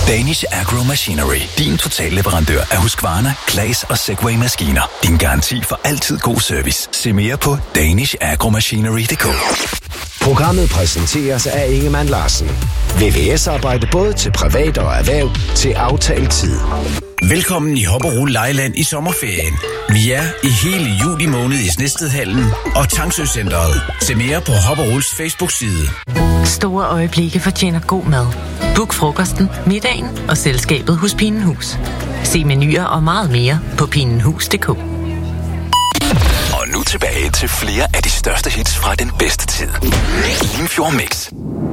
Danish Agro Machinery. Din totalleverandør af Husqvarna, Claas og Segway-maskiner. Din garanti for altid god service. Se mere på danishagromachinery.dk. Programmet præsenteres af Ingemann Larsen. VVS-arbejde både til privat og erhverv til aftalt tid. Velkommen i Hopperol Lejland i sommerferien. Vi er i hele juli måned i Snedstedhallen og Tangsø-centret. Se mere på Hopperols Facebook-side. Store øjeblikke fortjener god mad. Book frokosten, middagen og selskabet hos Pinenhus. Se menuer og meget mere på pinenhus.dk. Og nu tilbage til flere af de største hits fra den bedste tid. Limfjord Mix.